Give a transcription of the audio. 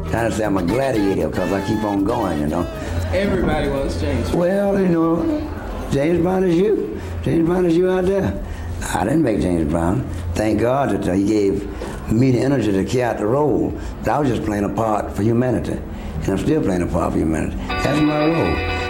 Trying to say I'm a gladiator because I keep on going, you know. Everybody wants James Brown. Well, you know, James Brown is you. James Brown is you out there. I didn't make James Brown. Thank God that he gave me the energy to carry out the role. But I was just playing a part for humanity. And I'm still playing a part for humanity. That's my role.